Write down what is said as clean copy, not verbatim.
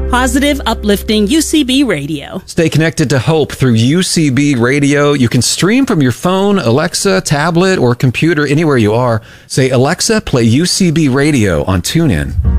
Positive, uplifting UCB Radio. Stay connected to hope through UCB Radio. You can stream from your phone, Alexa, tablet, or computer anywhere you are. Say, Alexa, play UCB Radio on TuneIn.